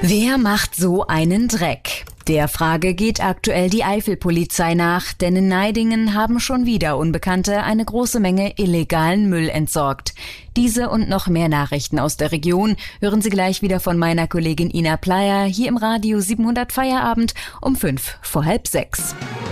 Wer macht so einen Dreck? Der Frage geht aktuell die Eifelpolizei nach, denn in Neidingen haben schon wieder Unbekannte eine große Menge illegalen Müll entsorgt. Diese und noch mehr Nachrichten aus der Region hören Sie gleich wieder von meiner Kollegin Ina Pleyer hier im Radio 700 Feierabend um 5 vor halb 6.